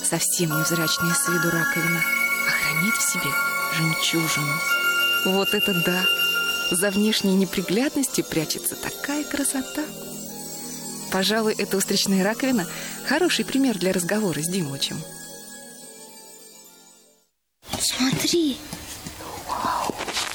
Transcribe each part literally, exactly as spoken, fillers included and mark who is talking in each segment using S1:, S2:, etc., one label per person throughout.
S1: совсем невзрачная с виду раковина, а хранит в себе жемчужину. Вот это да! За внешней неприглядностью прячется такая красота. Пожалуй, эта устричная раковина – хороший пример для разговора с Димычем.
S2: Смотри.
S3: Вау.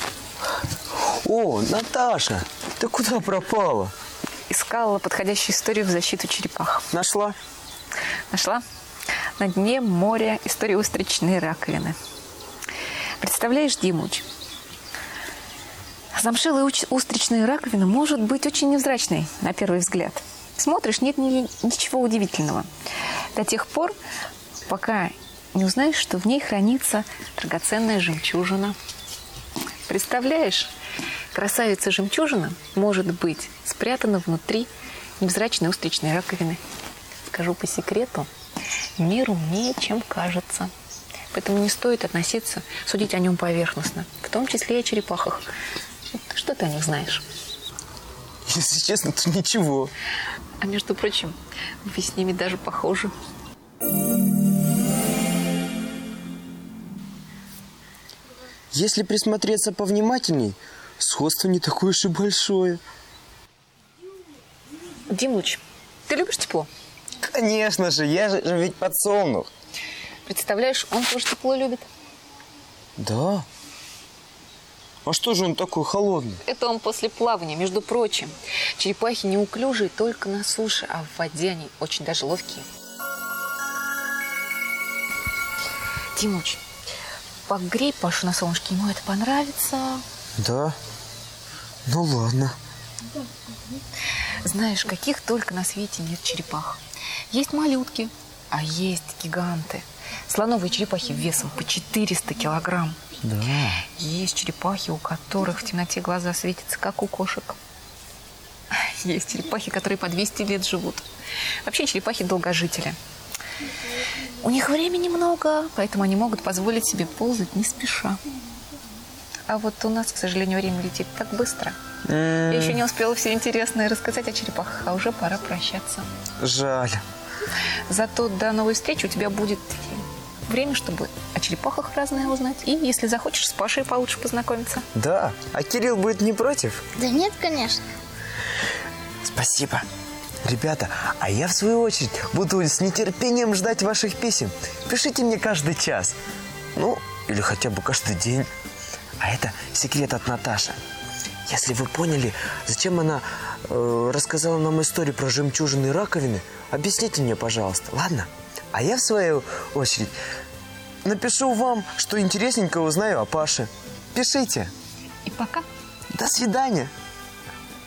S3: О, Наташа, ты куда пропала?
S1: Искала подходящую историю в защиту черепах.
S3: Нашла?
S1: Нашла. На дне моря история устричной раковины. Представляешь, Димыч, замшелая устричная раковина может быть очень невзрачной на первый взгляд. Смотришь, нет ни, ничего удивительного. До тех пор, пока не узнаешь, что в ней хранится драгоценная жемчужина. Представляешь, красавица-жемчужина может быть спрятана внутри невзрачной устричной раковины. Скажу по секрету, мир умнее, чем кажется. Поэтому не стоит относиться, судить о нем поверхностно, в том числе и о черепахах. Что ты о них знаешь?
S3: Если честно, то ничего.
S1: А между прочим, вы с ними даже похожи.
S3: Если присмотреться повнимательней, сходство не такое уж и большое.
S1: Димыч, ты любишь тепло?
S3: Конечно же, я же, же ведь подсолнух.
S1: Представляешь, он тоже тепло любит.
S3: Да? А что же он такой холодный?
S1: Это он после плавания, между прочим. Черепахи неуклюжие только на суше, а в воде они очень даже ловкие. Димыч, погрей Пашу на солнышке, ему это понравится.
S3: Да? Ну ладно.
S1: Знаешь, каких только на свете нет черепах. Есть малютки, а есть гиганты. Слоновые черепахи весом по четыреста килограмм.
S3: Да.
S1: Есть черепахи, у которых в темноте глаза светятся, как у кошек. Есть черепахи, которые по двести лет живут. Вообще черепахи долгожители. У них времени много, поэтому они могут позволить себе ползать не спеша. А вот у нас, к сожалению, время летит так быстро. Я еще не успела все интересное рассказать о черепахах, а уже пора прощаться.
S3: Жаль.
S1: Зато до новой встречи у тебя будет время, чтобы о черепахах разное узнать. И, если захочешь, с Пашей получше познакомиться.
S3: Да. А Кирилл будет не против?
S2: Да нет, конечно.
S3: Спасибо. Ребята, а я в свою очередь буду с нетерпением ждать ваших писем. Пишите мне каждый час. Ну, или хотя бы каждый день. А это секрет от Наташи. Если вы поняли, зачем она э, рассказала нам историю про жемчужины и раковины, объясните мне, пожалуйста, ладно? А я, в свою очередь, напишу вам, что интересненького узнаю о Паше. Пишите.
S1: И пока.
S3: До свидания.